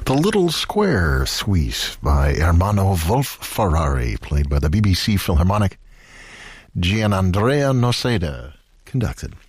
The Little Square Suite by Ermanno Wolf-Ferrari, played by the BBC Philharmonic. Gianandrea Noseda conducted.